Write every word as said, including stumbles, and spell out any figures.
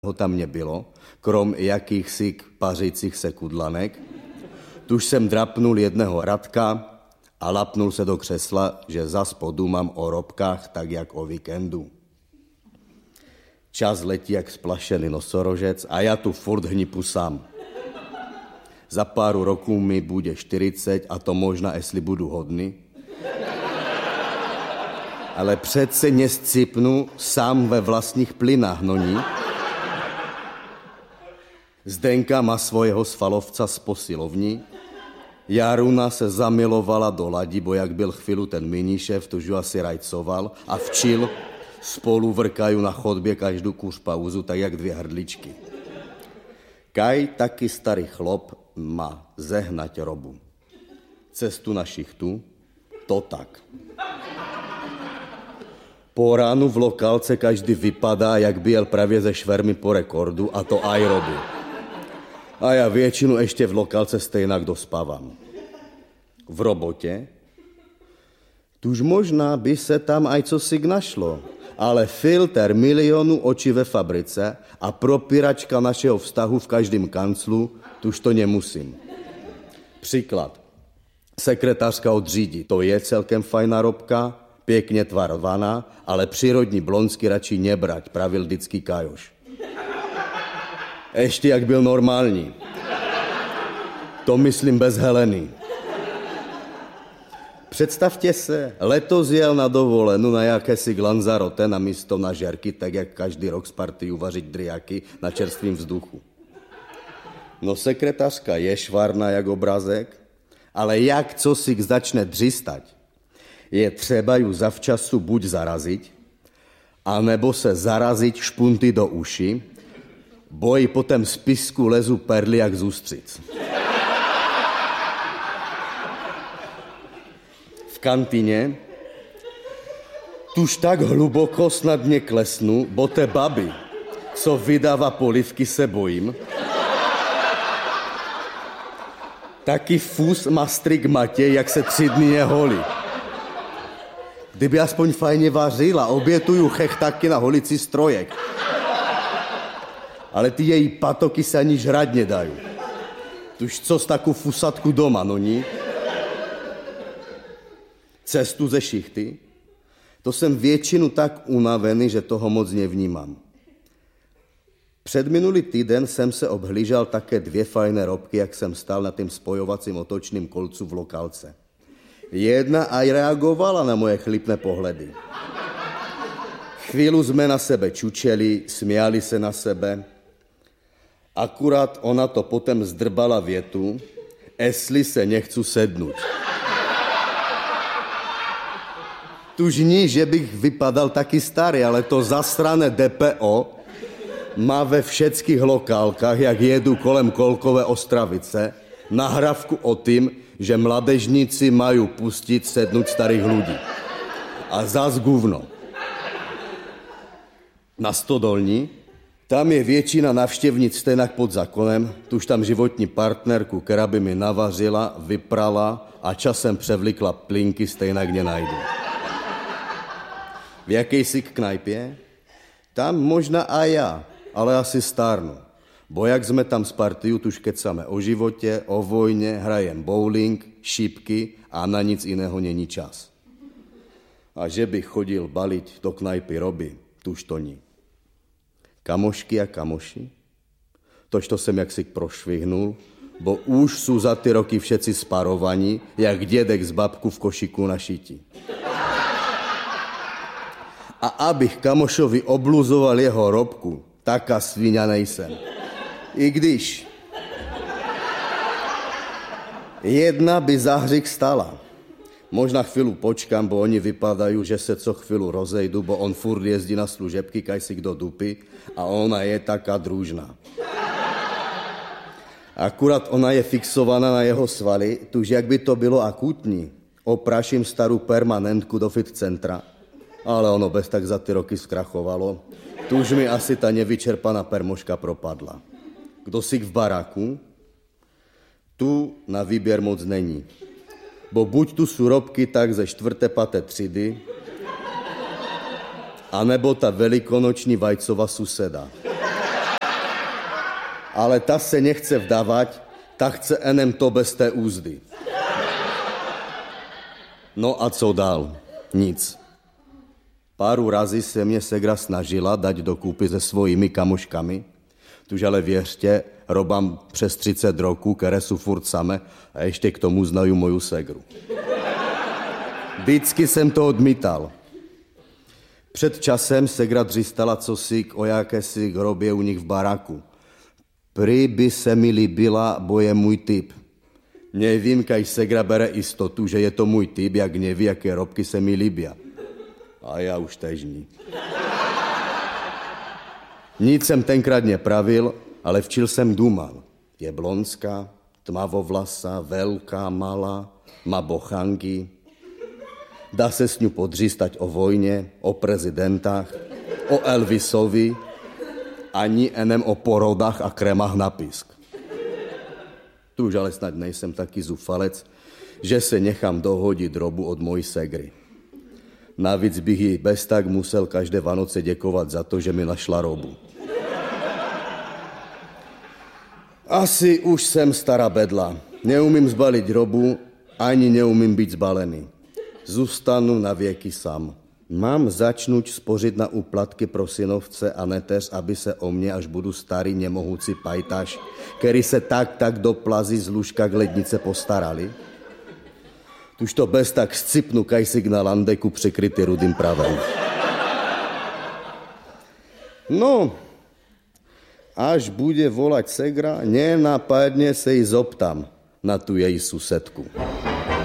ho tam nebylo, krom jakýchsi pařících se kudlanek. Tuž jsem drapnul jedného Radka a lapnul se do křesla, že zas podumám o robkách tak, jak o víkendu. Čas letí jak splašený nosorožec a já tu furt hnipu sám. Za pár roků mi bude štyridsať a to možná, jestli budu hodný. Ale přece nescipnu sám ve vlastních plynách, no ní. Zdenka má svojho svalovca z posilovní. Jaruna se zamilovala do Ladi, bo jak byl chvíľu ten minišéf, tuž ju asi rajcoval a včil spolu vrkajú na chodbě každou kůř pauzu, tak jak dvě hrdličky. Kaj taky starý chlop má zehnať robu. Cestu na šichtu, to tak. Po ránu v lokálce každý vypadá, jak by jel právě ze švermy po rekordu, a to aj robu. A já většinu ještě v lokálce stejnak dospávám. V robotě? Tuž možná by se tam aj cosi našlo, ale filter milionu očí ve fabrice a propíračka našeho vztahu v každém kanclu, tuž to nemusím. Příklad. Sekretářka od Řídi, to je celkem fajná robka, pěkně tvarovaná, ale přírodní blonsky radši nebrať, pravil vždycky Kajoš. Ještě jak byl normální. To myslím bez Heleny. Představte se, letos jel na dovolenou na jakési Lanzarote na místo na žerky, tak jak každý rok z partii uvařit driaky na čerstvým vzduchu. No sekretářka je švarná jak obrazek, ale jak co si začne dřistať, je třeba ju zavčasu buď zarazit, anebo se zarazit špunty do uši, bo jí po tém spisku lezu perly jak z ústřic. V kantýně tuž tak hluboko snad mě klesnu, bo té baby, co vydává polivky, se bojím. Taky fus má strigmatě, jak se tři dny neholí. Kdyby aspoň fajně vařila, obětuju chechtaky na holici strojek. Ale ty její patoky se ani žrať nedají. Tuž co z takovou fusatku doma, no ní? Cestu ze šichty? To jsem většinu tak unavený, že toho moc nevnímám. Před minulý týden jsem se obhlížal také dvě fajné robky, jak jsem stál na tým spojovacím otočným kolcu v lokálce. Jedna aj reagovala na moje chlipné pohledy. Chvíľu jsme na sebe čučeli, smiali se na sebe. Akurát ona to potom zdrbala větu, jestli se nechcu sednout. Tuž ní, že bych vypadal taky starý, ale to zasrané D P O má ve všetkých lokálkách, jak jedu kolem Kolkové Ostravice, nahrávku o tým, že mladežníci mají pustit sednout starých ľudí. A zas guvno. Na Stodolní, tam je většina navštěvnic stejnak pod zákonem, tuž tam životní partnerku, která by mi navařila, vyprala a časem převlikla plinky, stejnak nenajdu. V jakejsi knajpě? Tam možná a já, ale asi stárnu. Bo jak jsme tam s partiu, tuž kecáme o životě, o vojně, hrajem bowling, šipky a na nic jiného není čas. A že bych chodil balit do knajpy roby, tuž to ní. Kamošky a kamoši? Tož to jsem jaksi prošvihnul, bo už jsou za ty roky všetci sparovaní, jak dědek z babku v košiku na šiti. A abych kamošovi obluzoval jeho robku, taká sviňa nejsem. I když jedna by za hřích stala. Možná chvíľu počkám, bo oni vypadají, že se co chvíľu rozejdu, bo on furt jezdí na služebky, kaj si kdo dupy a ona je taká družná. Akurát ona je fixovaná na jeho svaly, tuž jak by to bylo akutní. Opraším starou permanentku do fit centra, ale ono bez tak za ty roky zkrachovalo. Tuž mi asi ta nevyčerpaná permoška propadla. Kdo si v baráku? Tu na výběr moc není. Bo buď tu sú robky tak ze štvrté, paté třídy, anebo ta velikonoční vajcová suseda. Ale ta se nechce vdávat, ta chce enem to bez té úzdy. No a co dál? Nic. Páru razy se mě segra snažila dať dokupy se svojimi kamoškami, tuž ale věřte, robám přes třicet roků, které jsou furt same a ještě k tomu znají moju segru. Vždycky jsem to odmítal. Před časem segra dřistala cosi o jakési hrobě u nich v baraku. Prý by se mi líbila, bo je můj typ. Nevím, kaj segra bere istotu, že je to můj typ, jak neví, jaké robky se mi líbí. A já už tež ní. Nic jsem tenkrát nepravil, ale včil jsem důmal. Je blonská, tmavovlasá, velká, malá, má bochanky. Dá se s ňu podřístať o vojně, o prezidentách, o Elvisovi, ani enem o porodách a krémách na pisk. Tu už ale snad nejsem taký zúfalec, že se nechám dohodit robu od mojí segry. Navíc bych jí bez tak musel každé Vánoce děkovat za to, že mi našla robu. Asi už jsem stará bedla. Neumím zbalit robu, ani neumím být zbalený. Zůstanu na věky sám. Mám začnout spořit na úplatky pro synovce a neteř, aby se o mě, až budu starý, nemohoucí pajtaš, který se tak tak do plazy z lůžka k lednice postarali? Tuž to bez tak scipnu kajsik na landeku překrytý rudým pravem. No, až bude volať segra, nenapadne se jí zoptám na tu její susedku.